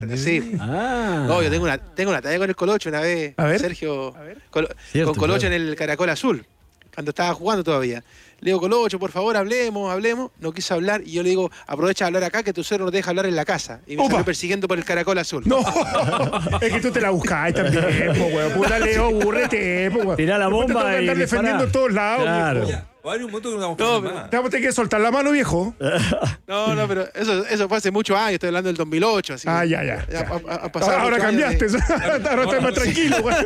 Sí. Ah. No, yo tengo una talla con el Colocho una vez, Sergio, con Colocho en el Caracol Azul, cuando estaba jugando todavía. Le digo, Colocho, por favor, hablemos. No quiso hablar y yo le digo, aprovecha de hablar acá que tu suegro no te deja hablar en la casa. Y me salió persiguiendo por el Caracol Azul. No, es que tú te la buscás también, weón. Puta Leo, aburrete, weón. Tirá la bomba y andar defendiendo en todos lados, claro. viejo. Va a haber un momento que nos No, más. Te vamos a tener que soltar la mano, viejo. No, pero eso fue hace muchos años, estoy hablando del 2008. Así Ya. Ha pasado Ahora muchos años cambiaste, ahora estás más tranquilo, weón.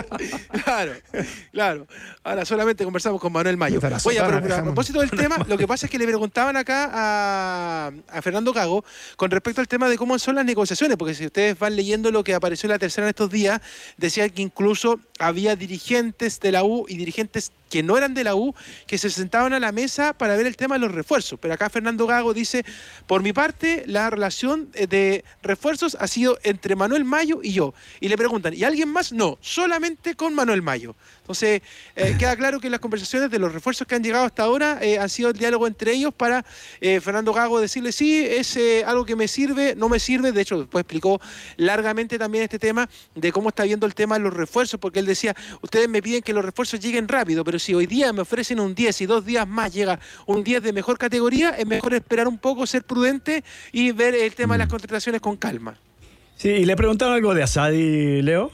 Claro. Ahora solamente conversamos con Manuel Mayo. Puta, la Oye, sotana, pero a propósito del tema, lo que pasa es que le preguntaban acá a Fernando Gago con respecto al tema de cómo son las negociaciones, porque si ustedes van leyendo lo que apareció en La Tercera en estos días, decía que incluso había dirigentes de la U y dirigentes que no eran de la U, que se sentaban a la mesa para ver el tema de los refuerzos. Pero acá Fernando Gago dice, por mi parte, la relación de refuerzos ha sido entre Manuel Mayo y yo. Y le preguntan, ¿y alguien más? No, solamente con Manuel Mayo. Entonces, queda claro que las conversaciones de los refuerzos que han llegado hasta ahora han sido el diálogo entre ellos para Fernando Gago decirle, sí, es algo que me sirve, no me sirve. De hecho, después explicó largamente también este tema de cómo está viendo el tema de los refuerzos, porque él decía, ustedes me piden que los refuerzos lleguen rápido, pero si hoy día me ofrecen un 10 y 2 días más llega un 10 de mejor categoría, es mejor esperar un poco, ser prudente y ver el tema de las contrataciones con calma. Sí, y le preguntaron algo de Asadi, Leo.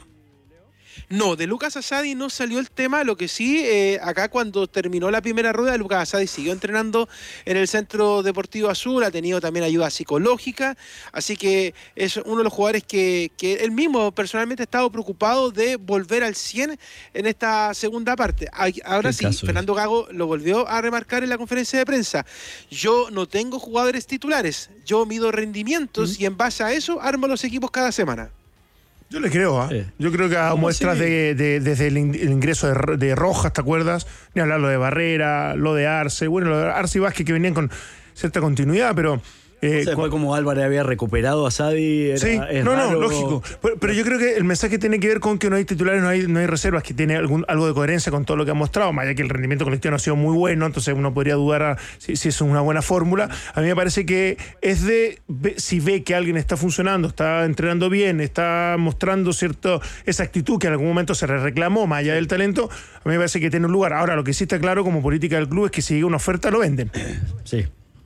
No, de Lucas Asadi no salió el tema, lo que sí, acá cuando terminó la primera rueda, Lucas Asadi siguió entrenando en el Centro Deportivo Azul, ha tenido también ayuda psicológica, así que es uno de los jugadores que él mismo personalmente ha estado preocupado de volver al 100 en esta segunda parte. Ahora sí, Fernando Gago lo volvió a remarcar en la conferencia de prensa. Yo no tengo jugadores titulares, yo mido rendimientos y en base a eso armo los equipos cada semana. Yo le creo, ¿eh? Sí. Yo creo que a muestras desde el ingreso de Rojas, ¿te acuerdas? Ni hablar lo de Barrera, lo de Arce. Bueno, lo de Arce y Vázquez que venían con cierta continuidad, pero... Después como Álvarez había recuperado a Asadi. Sí, lógico. Pero yo creo que el mensaje tiene que ver con que no hay titulares, no hay reservas, que tiene algo de coherencia con todo lo que ha mostrado, más allá que el rendimiento colectivo no ha sido muy bueno, entonces uno podría dudar si eso es una buena fórmula. A mí me parece que es si ve que alguien está funcionando, está entrenando bien, está mostrando esa actitud que en algún momento se le reclamó, más allá del talento, a mí me parece que tiene un lugar. Ahora, lo que sí está claro como política del club es que si llega una oferta, lo venden. Sí.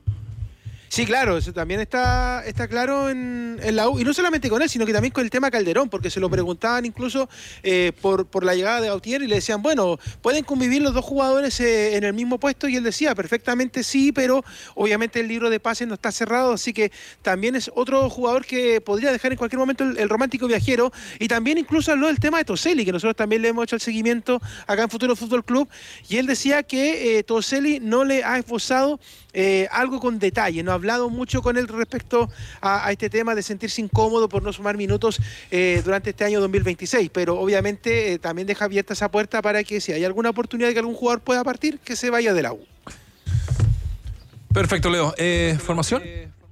Sí, claro, eso también está claro en la U, y no solamente con él, sino que también con el tema Calderón, porque se lo preguntaban incluso por la llegada de Gautier y le decían, bueno, ¿pueden convivir los dos jugadores en el mismo puesto? Y él decía, perfectamente sí, pero obviamente el libro de pases no está cerrado, así que también es otro jugador que podría dejar en cualquier momento el romántico viajero, y también incluso habló del tema de Toselli, que nosotros también le hemos hecho el seguimiento acá en Futuro Fútbol Club, y él decía que Toselli no le ha esbozado algo con detalle, no ha hablado mucho con él respecto a este tema de sentirse incómodo por no sumar minutos durante este año 2026, pero obviamente también deja abierta esa puerta para que si hay alguna oportunidad de que algún jugador pueda partir, que se vaya de la U. Perfecto, Leo. ¿Formación?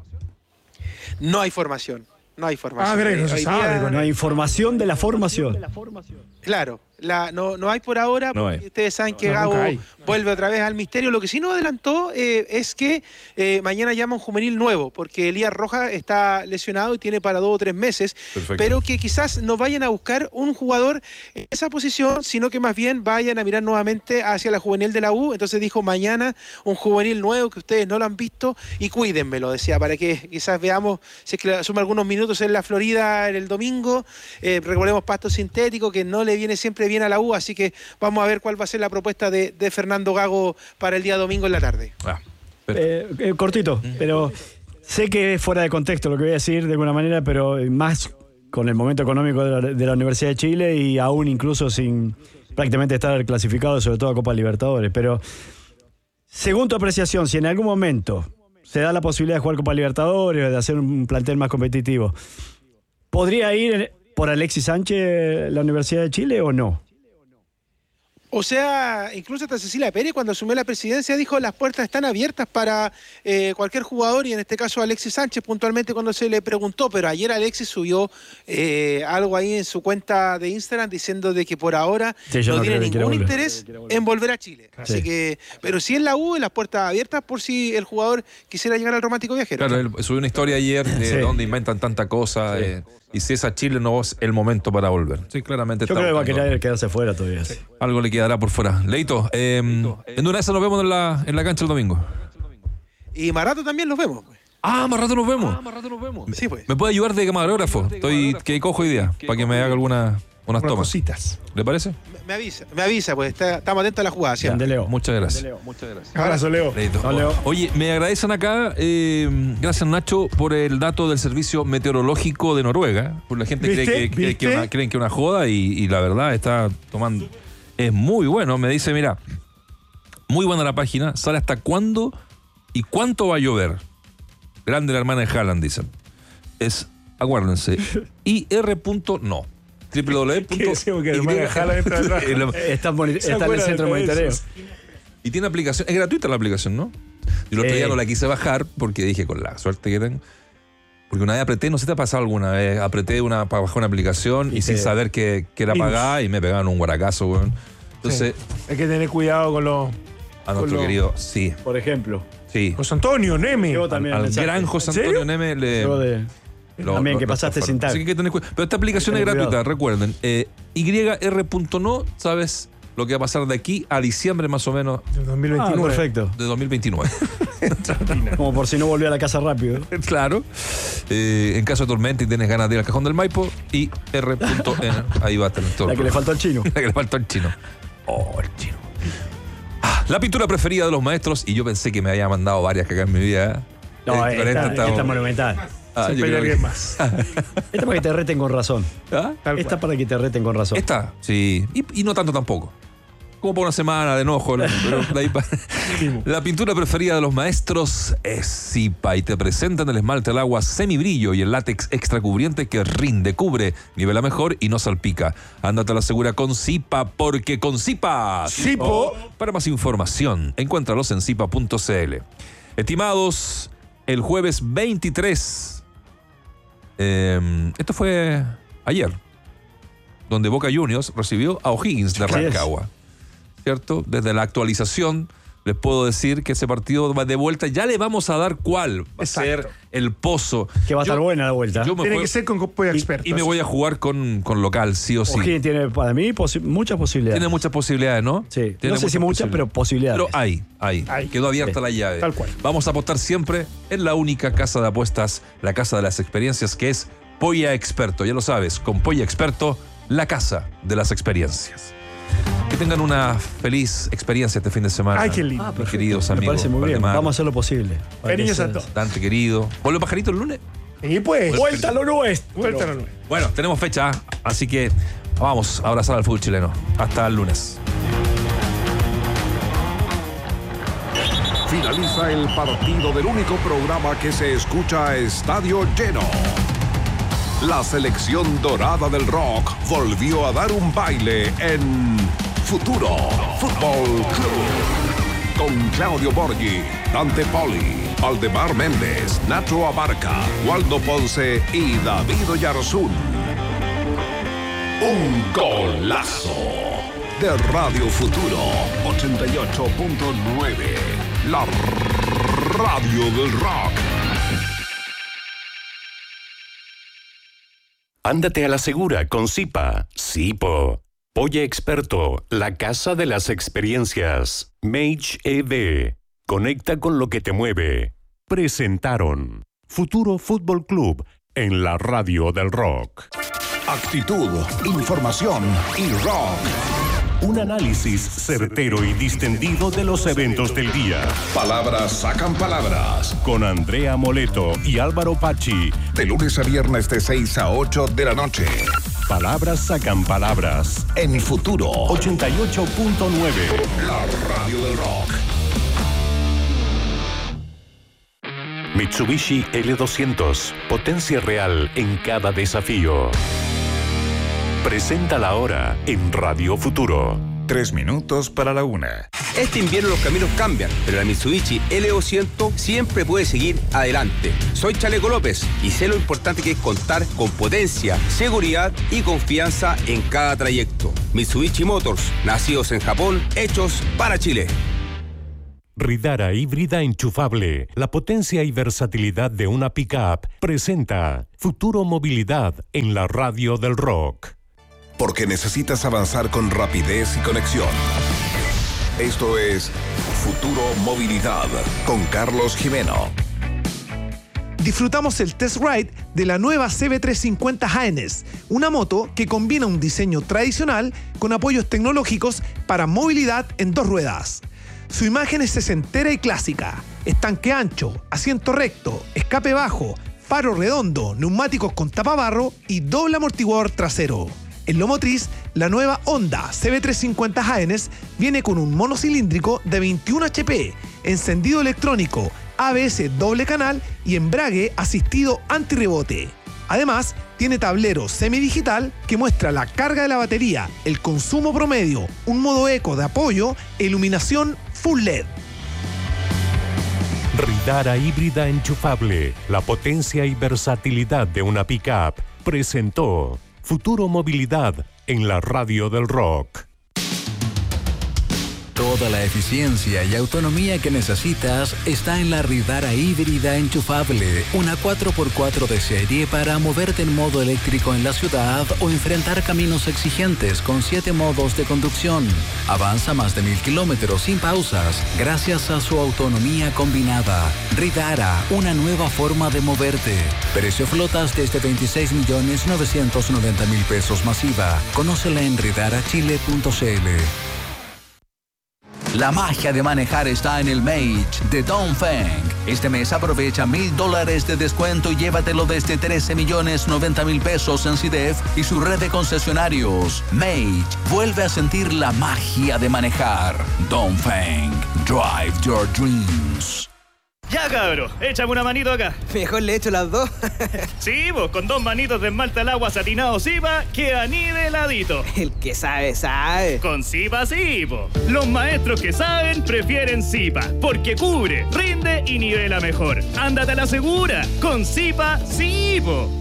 No hay formación. No hay formación. No hay información de la formación. Claro, no hay por ahora, no porque hay. Ustedes saben que Gago vuelve otra vez al misterio. Lo que sí nos adelantó es que mañana llama un juvenil nuevo, porque Elías Rojas está lesionado y tiene para 2 o 3 meses. Perfecto. Pero que quizás no vayan a buscar un jugador en esa posición, sino que más bien vayan a mirar nuevamente hacia la juvenil de la U. Entonces dijo, mañana un juvenil nuevo que ustedes no lo han visto y cuídenmelo, decía, para que quizás veamos si es que asuma algunos minutos en la Florida en el domingo. Recordemos pasto sintético, que no le viene siempre bien a la U, así que vamos a ver cuál va a ser la propuesta de Fernando Gago para el día domingo en la tarde. Cortito, pero sé que es fuera de contexto lo que voy a decir de alguna manera, pero más con el momento económico de la Universidad de Chile y aún incluso sin prácticamente estar clasificado, sobre todo a Copa Libertadores. Pero según tu apreciación, si en algún momento se da la posibilidad de jugar Copa Libertadores, de hacer un plantel más competitivo, ¿podría ir por Alexis Sánchez la Universidad de Chile o no? O sea, incluso hasta Cecilia Pérez, cuando asumió la presidencia, dijo las puertas están abiertas para cualquier jugador, y en este caso Alexis Sánchez puntualmente cuando se le preguntó, pero ayer Alexis subió algo ahí en su cuenta de Instagram diciendo de que por ahora no tiene ningún interés en volver a Chile. Así que, pero sí en la U, en las puertas abiertas por si el jugador quisiera llegar al romántico viajero. Claro, él subió una historia ayer de donde inventan tanta cosa. Y si es a Chile, no es el momento para volver. Sí, claramente. Yo creo que va a querer quedarse fuera todavía. Sí. Algo le quedará por fuera. Leito, en una de esas nos vemos en la cancha el domingo. Y más rato también los vemos. Pues. Más rato nos vemos. Sí, pues. ¿Me puede ayudar de camarógrafo? Que cojo hoy día para que me haga unas tomas. Cositas. ¿Le parece? Me avisa, pues estamos atentos a la jugada. De Leo. Muchas gracias. Abrazo, Leo. Leo. Oye, me agradecen acá, gracias Nacho, por el dato del Servicio Meteorológico de Noruega. Por la gente creen que una joda y la verdad está tomando. Es muy bueno. Me dice, mira, muy buena la página. Sale hasta cuándo y cuánto va a llover. Grande la hermana de Haaland, dicen. Aguárdense. ir.no. Está en el centro de monitoreo. Y tiene aplicación, es gratuita la aplicación, ¿no? Y el otro día no la quise bajar porque dije, con la suerte que tengo. Porque una vez apreté, no sé si te ha pasado alguna vez, apreté para bajar una aplicación y sin saber que era pagada y me pegaban un guaracazo, weón. Entonces. Sí. Hay que tener cuidado con los. A nuestro querido, sí. Por ejemplo. Sí. José Antonio Neme. Al gran José Antonio Neme le. También que pasaste sin tag. Así que tener cuidado. Pero esta aplicación es gratuita, recuerden. yr.no, ¿sabes lo que va a pasar de aquí a diciembre más o menos? De 2029. Perfecto. De 2029. Como por si no volviera a la casa rápido. Claro. En caso de tormenta y tienes ganas de ir al Cajón del Maipo, ir.n. Ahí va a tener todo. La que le faltó al chino. La que le faltó al chino. Oh, el chino. La pintura preferida de los maestros, y yo pensé que me había mandado varias que acá en mi vida. No, esta es monumental. Yo creo que más. Esta para que te reten con razón. ¿Ah? Esta para que te reten con razón. Esta, sí. Y no tanto tampoco. Como por una semana de enojo. Pero la pintura preferida de los maestros es Zipa y te presentan el esmalte al agua semibrillo y el látex extra cubriente que rinde, cubre, nivela mejor y no salpica. Ándate a la segura con Zipa, porque con Zipa. Zipo. Para más información, encuéntralos en zipa.cl. Estimados, el jueves 23. Esto fue ayer, donde Boca Juniors recibió a O'Higgins de Rancagua. ¿Cierto? Desde la actualización les puedo decir que ese partido va de vuelta. Ya le vamos a dar cuál va a ser el pozo. Que va a estar buena la vuelta. Tiene que ser con Polla Experto. Y me voy a jugar con local, sí o sí. O'Higgins tiene para mí muchas posibilidades. Tiene muchas posibilidades, ¿no? Sí. No sé si muchas, pero posibilidades. Pero hay. Quedó abierta la llave. Tal cual. Vamos a apostar siempre en la única casa de apuestas, la casa de las experiencias, que es Polla Experto. Ya lo sabes, con Polla Experto, la casa de las experiencias. Que tengan una feliz experiencia este fin de semana. Ay, qué lindo. Queridos amigos. Me parece muy bien. Vamos a hacer lo posible. Cariños a todos. Bastante querido. ¿Vuelve Pajarito el lunes? Y pues. Vuelta a lo nuestro. Vuelta a lo nuestro. Bueno, tenemos fecha, así que vamos a abrazar al fútbol chileno. Hasta el lunes. Finaliza el partido del único programa que se escucha a estadio lleno. La selección dorada del rock volvió a dar un baile en Futuro Fútbol Club. Con Claudio Borghi, Dante Poli, Valdemar Méndez, Nacho Abarca, Waldo Ponce y David Oyarzún. Un golazo de Radio Futuro 88.9. La radio del rock. Ándate a la segura con Zipa. Zipo. Polla Experto, la casa de las experiencias. Mage ED. Conecta con lo que te mueve. Presentaron Futuro Fútbol Club en la radio del rock. Actitud, información y rock. Un análisis certero y distendido de los eventos del día. Palabras sacan palabras. Con Andrea Moleto y Álvaro Pachi. De lunes a viernes de 6 a 8 de la noche. Palabras sacan palabras. En Futuro 88.9. La radio del rock. Mitsubishi L200. Potencia real en cada desafío. Presenta la hora en Radio Futuro. 3 minutos para la 1. Este invierno los caminos cambian, pero la Mitsubishi L200 siempre puede seguir adelante. Soy Chaleco López y sé lo importante que es contar con potencia, seguridad y confianza en cada trayecto. Mitsubishi Motors, nacidos en Japón, hechos para Chile. Ridara híbrida enchufable, la potencia y versatilidad de una pick-up, presenta Futuro Movilidad en la radio del rock. Porque necesitas avanzar con rapidez y conexión. Esto es Futuro Movilidad con Carlos Jimeno. Disfrutamos el test ride de la nueva CB350 Haenes, una moto que combina un diseño tradicional con apoyos tecnológicos para movilidad en 2 ruedas. Su imagen es sesentera y clásica, estanque ancho, asiento recto, escape bajo, faro redondo, neumáticos con tapabarro y doble amortiguador trasero. En lo motriz, la nueva Honda CB350 Haenes viene con un monocilíndrico de 21 HP, encendido electrónico, ABS doble canal y embrague asistido antirrebote. Además, tiene tablero semidigital que muestra la carga de la batería, el consumo promedio, un modo eco de apoyo e iluminación full LED. Ridara híbrida enchufable, la potencia y versatilidad de una pick-up, presentó Futuro Movilidad en la radio del rock. Toda la eficiencia y autonomía que necesitas está en la Ridara híbrida enchufable, una 4x4 de serie para moverte en modo eléctrico en la ciudad o enfrentar caminos exigentes con 7 modos de conducción. Avanza más de 1000 kilómetros sin pausas gracias a su autonomía combinada. Ridara, una nueva forma de moverte. Precio flotas desde 26.990.000 pesos masiva. Conócela en ridarachile.cl. La magia de manejar está en el Mage de Dongfeng. Este mes aprovecha $1,000 de descuento y llévatelo desde 13.090.000 pesos en CIDEF y su red de concesionarios. Mage, vuelve a sentir la magia de manejar. Dongfeng, drive your dreams. Ya, cabro, échame una manito acá. Mejor le echo las 2. Sí, pues con 2 manitos de esmalte al agua satinado Zipa, queda niveladito. El que sabe, sabe. Con Zipa sí, po. Los maestros que saben prefieren Zipa, porque cubre, rinde y nivela mejor. Ándate a la segura, con Zipa sí, po.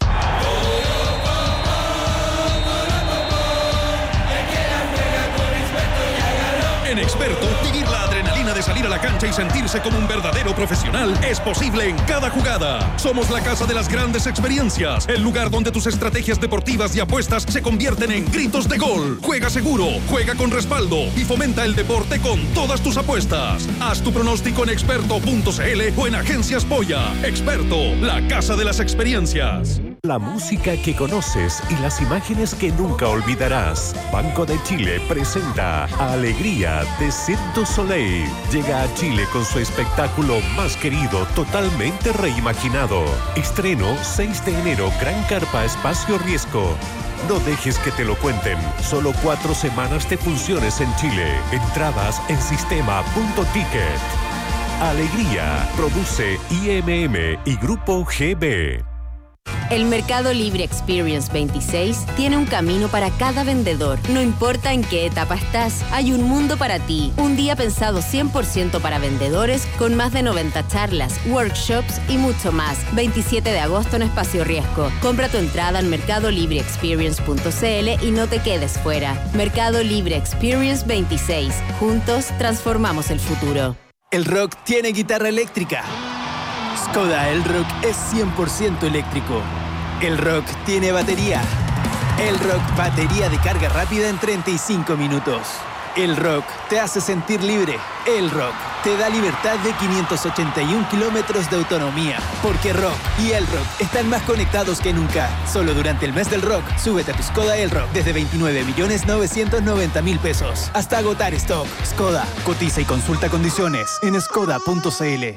En Experto, vivir la adrenalina de salir a la cancha y sentirse como un verdadero profesional es posible en cada jugada. Somos la casa de las grandes experiencias, el lugar donde tus estrategias deportivas y apuestas se convierten en gritos de gol. Juega seguro, juega con respaldo y fomenta el deporte con todas tus apuestas. Haz tu pronóstico en experto.cl o en Agencias Polla. Experto, la casa de las experiencias. La música que conoces y las imágenes que nunca olvidarás. Banco de Chile presenta Alegría de Cirque du Soleil. Llega a Chile con su espectáculo más querido, totalmente reimaginado. Estreno 6 de enero, Gran Carpa Espacio Riesgo. No dejes que te lo cuenten. Solo 4 semanas de funciones en Chile. Entradas en sistema.ticket. Alegría. Produce IMM y Grupo GB. El Mercado Libre Experience 26 tiene un camino para cada vendedor. No importa en qué etapa estás, hay un mundo para ti. Un día pensado 100% para vendedores con más de 90 charlas, workshops y mucho más. 27 de agosto en Espacio Riesgo. Compra tu entrada en mercadolibreexperience.cl y no te quedes fuera. Mercado Libre Experience 26. Juntos transformamos el futuro. El rock tiene guitarra eléctrica. Skoda Elrock es 100% eléctrico. El rock tiene batería. El rock batería de carga rápida en 35 minutos. El rock te hace sentir libre. El rock te da libertad de 581 kilómetros de autonomía. Porque rock y el rock están más conectados que nunca. Solo durante el mes del rock, súbete a tu Skoda Elrock desde 29.990.000 pesos. Hasta agotar stock. Skoda, cotiza y consulta condiciones en skoda.cl.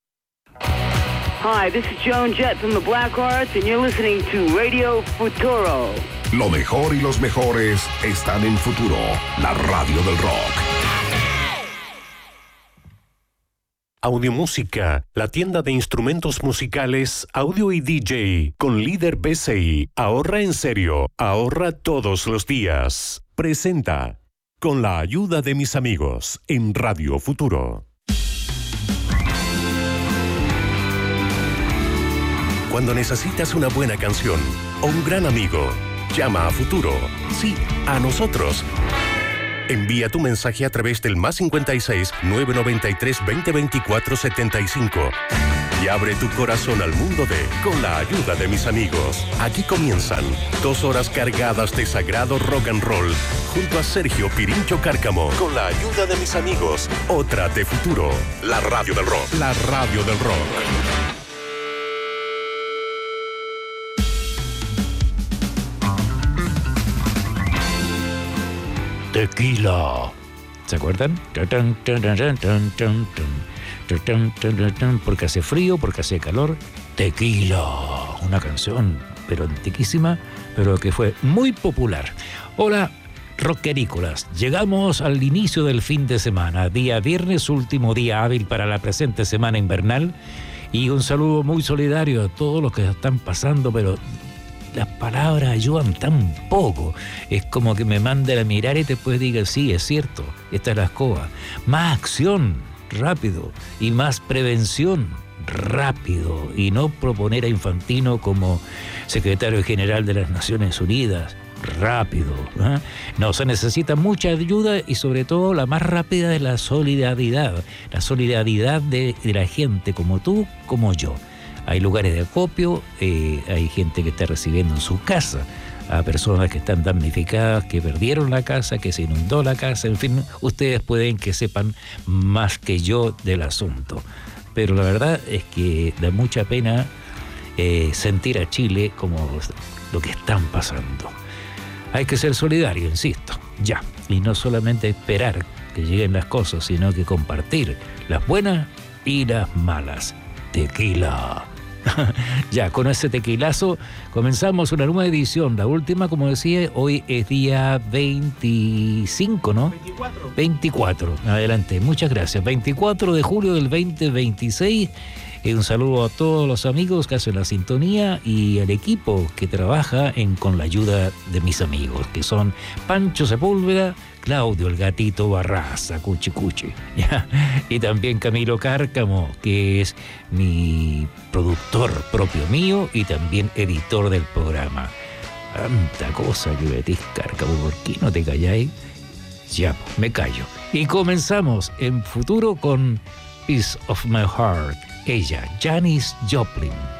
Hi, this is Joan Jett from the Blackhearts, and you're listening to Radio Futuro. Lo mejor y los mejores están en Futuro, la radio del rock. Audiomúsica, la tienda de instrumentos musicales, audio y DJ, con líder BCI. Ahorra en serio, ahorra todos los días. Presenta Con la ayuda de mis amigos en Radio Futuro. Cuando necesitas una buena canción o un gran amigo, llama a Futuro. Sí, a nosotros. Envía tu mensaje a través del +56 993 2024 75 y abre tu corazón al mundo de Con la ayuda de mis amigos. Aquí comienzan 2 horas cargadas de sagrado rock and roll junto a Sergio Pirincho Cárcamo. Con la ayuda de mis amigos, otra de Futuro, la radio del rock. La radio del rock. Tequila. ¿Se acuerdan? Porque hace frío, porque hace calor. Tequila. Una canción, pero antiquísima, pero que fue muy popular. Hola, rockerícolas. Llegamos al inicio del fin de semana. Día viernes, último día hábil para la presente semana invernal. Y un saludo muy solidario a todos los que están pasando, pero las palabras ayudan tan poco. Es como que me manden a mirar y después digan, sí, es cierto, esta es la escoba. Más acción, rápido, y más prevención, rápido, y no proponer a Infantino como secretario general de las Naciones Unidas, rápido. No, se necesita mucha ayuda y sobre todo la más rápida es la solidaridad de la gente como tú, como yo. Hay lugares de acopio, hay gente que está recibiendo en su casa a personas que están damnificadas, que perdieron la casa, que se inundó la casa, en fin, ustedes pueden que sepan más que yo del asunto. Pero la verdad es que da mucha pena sentir a Chile como lo que están pasando. Hay que ser solidario, insisto, ya. Y no solamente esperar que lleguen las cosas, sino que compartir las buenas y las malas. Tequila. Ya, con ese tequilazo comenzamos una nueva edición. La última, como decía, hoy es día 25, ¿no? 24. Adelante, muchas gracias. 24 de julio del 2026. Un saludo a todos los amigos que hacen la sintonía y al equipo que trabaja con la ayuda de mis amigos, que son Pancho Sepúlveda, Claudio el Gatito Barraza, Cuchi Cuchi, ¿ya? Y también Camilo Cárcamo, que es mi productor propio mío y también editor del programa. Tanta cosa que metís, Cárcamo, ¿por qué no te calláis? Ya, me callo. Y comenzamos en Futuro con Piece of My Heart. Ella, Janis Joplin.